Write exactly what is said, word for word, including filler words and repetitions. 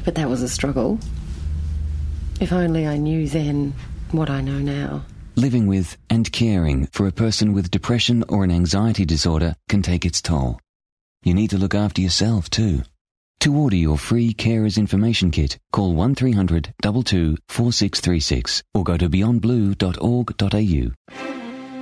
But that was a struggle. If only I knew then what I know now. Living with and caring for a person with depression or an anxiety disorder can take its toll. You need to look after yourself too. To order your free Carers Information Kit, call one three hundred two two four six three six or go to beyond blue dot org dot a u.